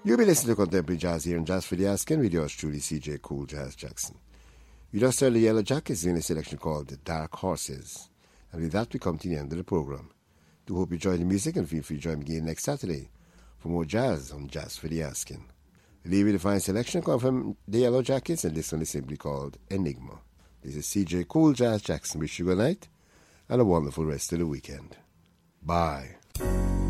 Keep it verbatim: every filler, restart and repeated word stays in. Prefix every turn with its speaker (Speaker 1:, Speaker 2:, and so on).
Speaker 1: You'll be listening to Contemporary Jazz here in Jazz for the Asking with yours truly, C J Cool Jazz Jackson. You just heard the Yellow Jackets in a selection called The Dark Horses. And with that, we come to the end of the program. Do hope you enjoy the music and feel free to join me again next Saturday for more jazz on Jazz for the Asking. The leave with the fine selection come from the Yellow Jackets, and this one is simply called Enigma. This is C J Cool Jazz Jackson. Wish you good night and a wonderful rest of the weekend. Bye.